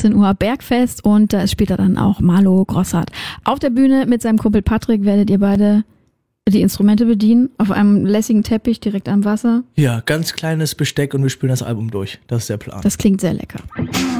18 Uhr Bergfest und da ist später dann auch Marlo Grossart. Auf der Bühne mit seinem Kumpel Patrick werdet ihr beide die Instrumente bedienen, auf einem lässigen Teppich direkt am Wasser. Ja, ganz kleines Besteck und wir spielen das Album durch. Das ist der Plan. Das klingt sehr lecker.